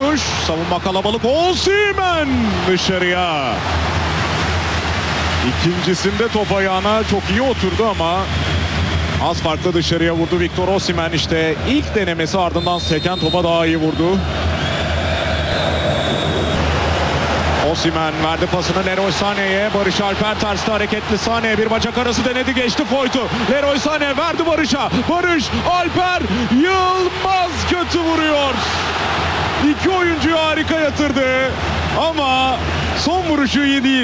vuruş. Savunma kalabalık. Osimhen dışarıya. İkincisinde top ayağına çok iyi oturdu ama az farklı dışarıya vurdu Victor Osimhen. İşte ilk denemesi, ardından seken topa daha iyi vurdu. Osimhen verdi pasını Leroy Sané'ye. Barış Alper terste hareketli. Sané bir bacak arası denedi, geçti Foyt'u. Leroy Sané verdi Barış'a. Barış Alper Yılmaz kötü vuruyor. İki oyuncuyu harika yatırdı ama son vuruşu iyi değil.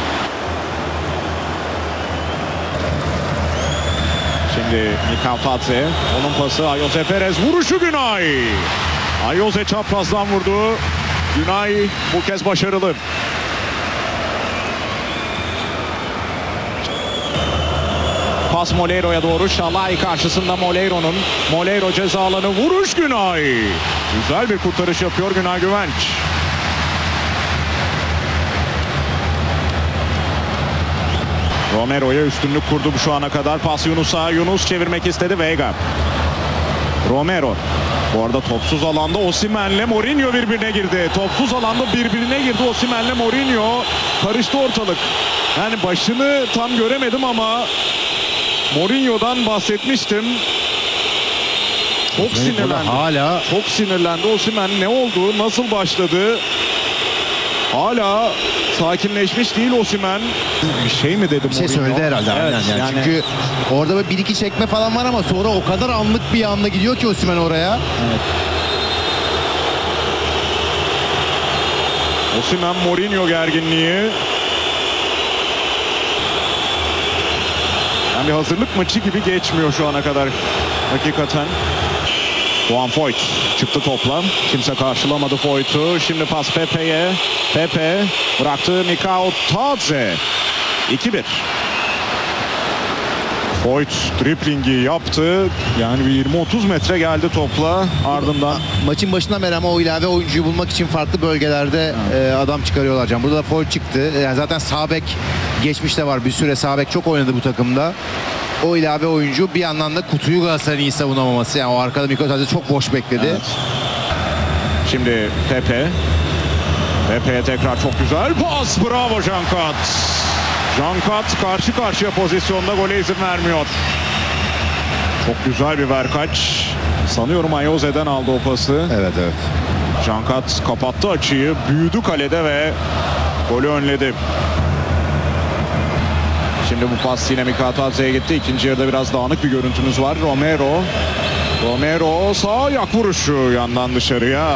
Şimdi Mikal Tatze, onun pası Ayoze Perez, vuruşu Günay. Ayoze çaprazdan vurdu. Günay bu kez başarılı. Pas Moleiro'ya doğru. Şalay karşısında Moleiro'nun. Moleiro ceza alanı, vuruş Günay. Güzel bir kurtarış yapıyor Günay Güvenç. Romero'ya üstünlük kurdu şu ana kadar. Pas Yunus'a. Yunus çevirmek istedi. Vega. Romero. Bu arada topsuz alanda Osimhen'le Mourinho birbirine girdi. Topsuz alanda birbirine girdi Osimhen'le Mourinho. Karıştı ortalık. Yani başını tam göremedim ama Mourinho'dan bahsetmiştim. Çok sinirlendi. Çok sinirlendi Osimhen. Ne oldu? Nasıl başladı? Hala sakinleşmiş değil Osimhen. Bir şey mi dedi Bir şey Mourinho? söyledi herhalde. Evet, yani. Çünkü orada böyle bir iki çekme falan var ama sonra o kadar anlık bir anda gidiyor ki Osimhen oraya. Evet. Osimhen Mourinho gerginliği. Yani bir hazırlık maçı gibi geçmiyor şu ana kadar hakikaten. Juan Foyt çıktı topla. Kimse karşılamadı Foyt'u. Şimdi pas Pepe'ye. Pepe bıraktı Mikal Tatze. 2-1. Foyt driblingi yaptı. Yani bir 20-30 metre geldi topla ardından. Maçın başından beri ama o ilave oyuncuyu bulmak için farklı bölgelerde adam çıkarıyorlar can. Burada da Foyt çıktı. Yani zaten sağ bek geçmişte var. Bir süre sağ bek çok oynadı bu takımda. O ilave oyuncu bir yandan da kutuyu Galatasaray'ın iyi savunamaması. Yani o arkada Mikal Tatze çok boş bekledi. Evet. Şimdi Pepe. Pepe'ye tekrar çok güzel pas. Bravo Cankat. Cankat karşı karşıya pozisyonda gole izin vermiyor. Çok güzel bir verkaç. Sanıyorum Ayoze'den aldı o pası. Evet. Cankat kapattı açıyı. Büyüdü kalede ve golü önledi. Şimdi bu pas yine Mikal Tatze'ye gitti. İkinci yarıda biraz dağınık bir görüntümüz var. Romero sağ ayak vuruşu yandan dışarıya.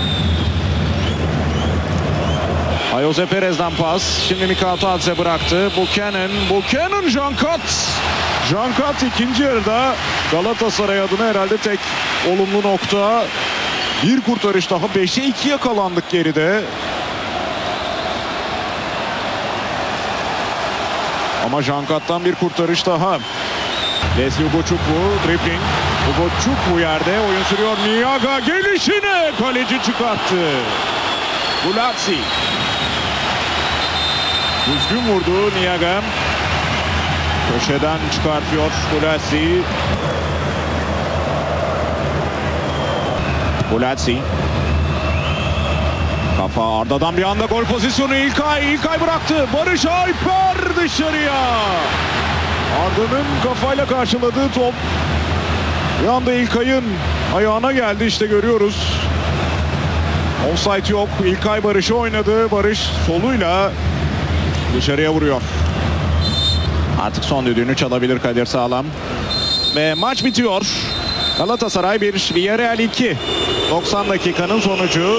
Ayoze Perez'den pas. Şimdi Mikal Tatze bıraktı. Buchanan Cankat. Cankat ikinci yarıda Galatasaray adına herhalde tek olumlu nokta. Bir kurtarış daha. 5'e 2 yakalandık geride. Ama Cankat'tan bir kurtarış daha. Leslie Ugochukwu dribbling. Ugochukwu yerde oyun sürüyor. Niaga gelişine kaleci çıkarttı. Gulazzi. Düzgün vurdu Niaga. Köşeden çıkartıyor Gulazzi. Kafa Arda'dan bir anda gol pozisyonu. İlkay bıraktı. Barış Alper dışarıya. Arda'nın kafayla karşıladığı top bir anda İlkay'ın ayağına geldi. İşte görüyoruz. Offside yok. İlkay Barış'ı oynadı. Barış soluyla dışarıya vuruyor. Artık son düdüğünü çalabilir Kadir Sağlam. Ve maç bitiyor. Galatasaray 1, Villarreal 2. 90 dakikanın sonucu.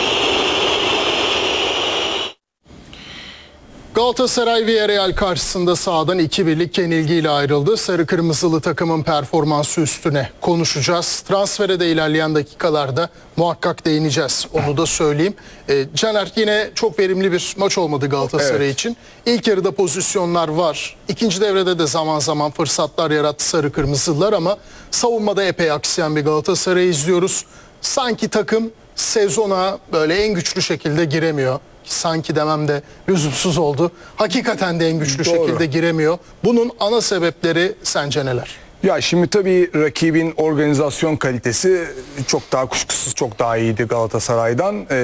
Galatasaray Villarreal karşısında sahadan 2-1'lik yenilgiyle ayrıldı. Sarı kırmızılı takımın performansı üstüne konuşacağız. Transfere de ilerleyen dakikalarda muhakkak değineceğiz. Onu da söyleyeyim. Caner, yine çok verimli bir maç olmadı Galatasaray için. İlk yarıda pozisyonlar var. İkinci devrede de zaman zaman fırsatlar yarattı sarı kırmızılar ama savunmada epey aksayan bir Galatasaray izliyoruz. Sanki takım sezona böyle en güçlü şekilde giremiyor. Sanki demem de lüzumsuz oldu. Hakikaten de en güçlü şekilde giremiyor. Bunun ana sebepleri sence neler? Ya şimdi tabii rakibin organizasyon kalitesi çok daha kuşkusuz çok daha iyiydi Galatasaray'dan.